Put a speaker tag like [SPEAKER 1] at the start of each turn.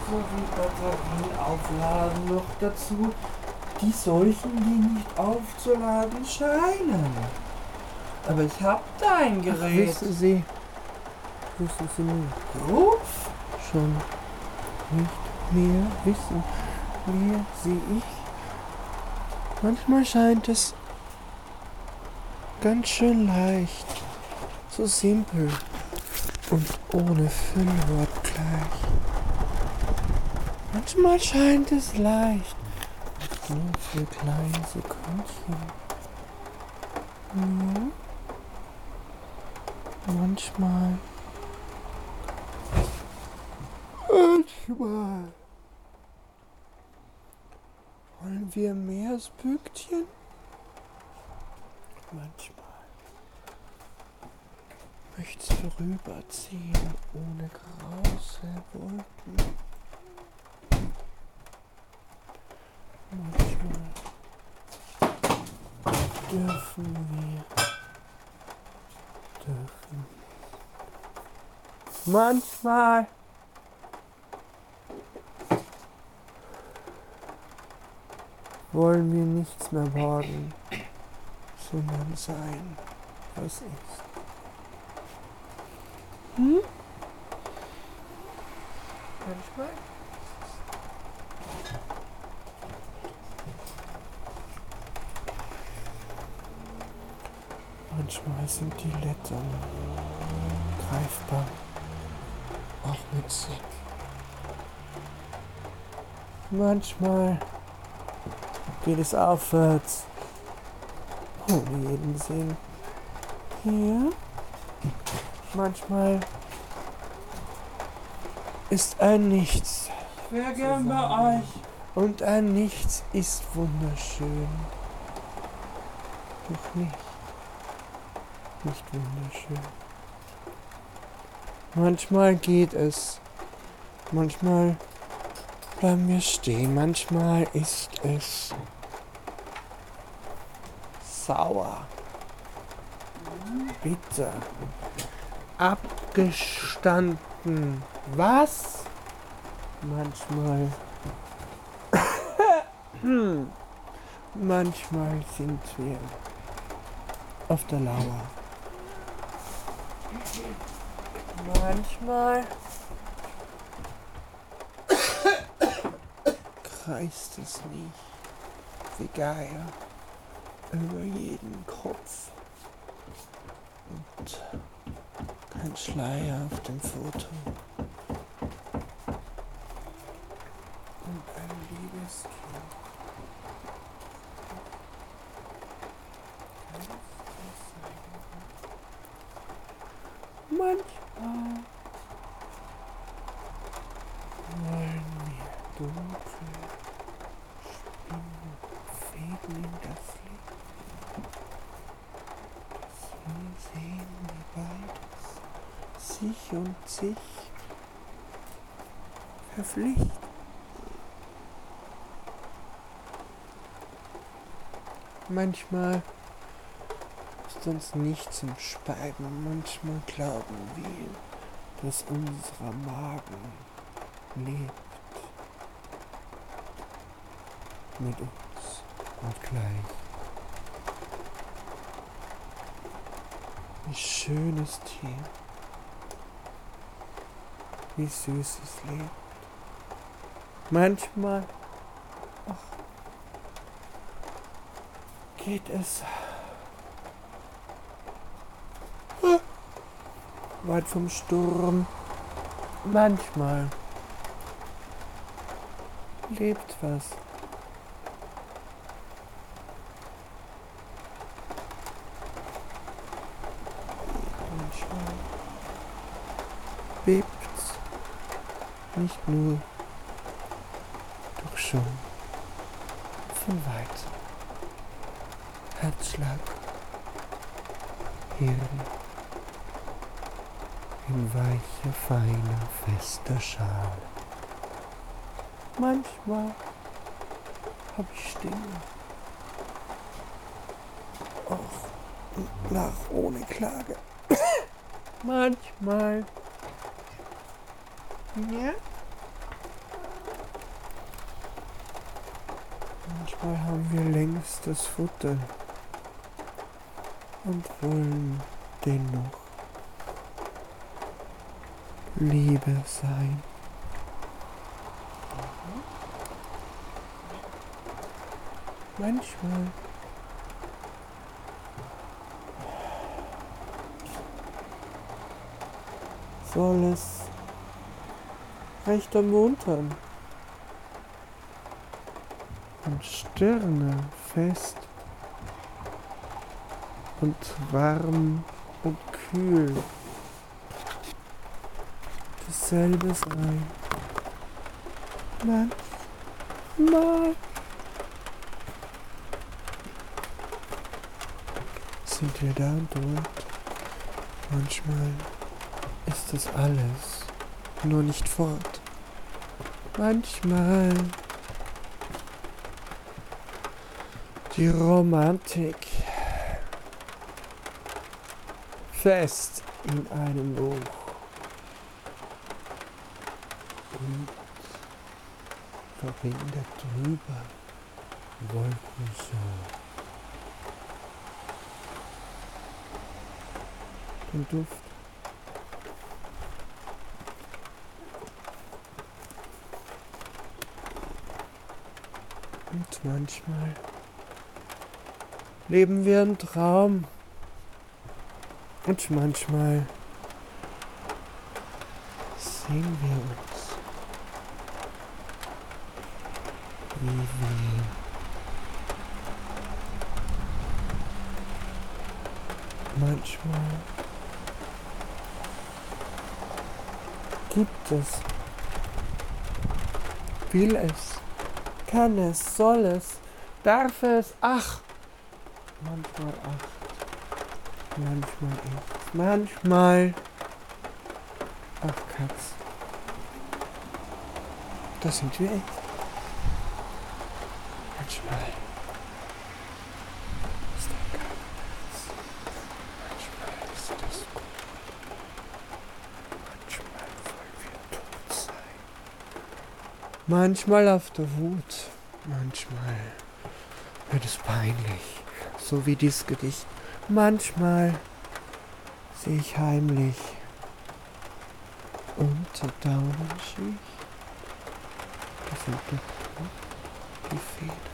[SPEAKER 1] sowie Batterien aufladen. Noch dazu die solchen, die nicht aufzuladen scheinen. Aber ich hab da ein Gerät.
[SPEAKER 2] Wissen Sie nicht
[SPEAKER 1] Rupf?
[SPEAKER 2] schon nicht mehr wissen, wer sie ich? Manchmal scheint es ganz schön leicht, so simpel und ohne Füllwort gleich. Manchmal scheint es leicht, nur für kleine Sekündchen. Ja. Manchmal wollen wir Meeresbügtchen? Manchmal möcht's vorüberziehen ohne große Wolken. Manchmal dürfen. Manchmal wollen wir nichts mehr worden, sondern sein, was ist. Manchmal? Manchmal sind die Lettern greifbar, auch mit Sinn. Manchmal geht es aufwärts, ohne jeden Sinn. Ja. Manchmal ist ein Nichts.
[SPEAKER 1] Ich wär gern bei euch.
[SPEAKER 2] Und ein Nichts ist wunderschön. Doch nicht wunderschön. Manchmal geht es. Manchmal bleiben wir stehen. Manchmal ist es sauer, bitter, abgestanden. Was? Manchmal. Manchmal sind wir auf der Lauer. Manchmal kreist es nicht wie Geier über jeden Kopf und kein Schleier auf dem Foto und ein Liebeskind. Manchmal wollen wir dunkel spinnen, fäden in das Licht. Dass wir sehen, wie beides sich und sich verpflichtet. Manchmal ist uns nicht zum Speiben. Manchmal glauben wir, dass unser Magen lebt. Mit uns und gleich. Wie schön ist hier. Wie süß es lebt. Manchmal geht es weit vom Sturm. Manchmal lebt was. Manchmal bebt's nicht nur, doch schon von weitem. Herzschlag, Hirn, in weicher, feiner, fester Schale. Manchmal hab ich Stimme, auch lach ohne Klage. Manchmal, ja, Manchmal haben wir längst das Futter und wollen dennoch Liebe sein. Manchmal soll es recht ermuntern und Stirne fest und warm und kühl dasselbe sein. Manchmal sind wir da und dort. Manchmal ist es alles, nur nicht fort. Manchmal die Romantik fest in einem Buch und verbindet drüber Wolken so. Den Duft und manchmal leben wir im Traum und manchmal sehen wir uns, wie wir manchmal gibt es, will es, kann es, soll es, darf es, ach, manchmal acht, manchmal echt, manchmal, ach Katz, das sind wir echt, manchmal ist da gar nichts, manchmal ist das gut, manchmal wollen wir tot sein, manchmal auf der Wut, manchmal wird es peinlich, so wie dies Gedicht. Manchmal sehe ich heimlich unter Daunenschicht die Feder.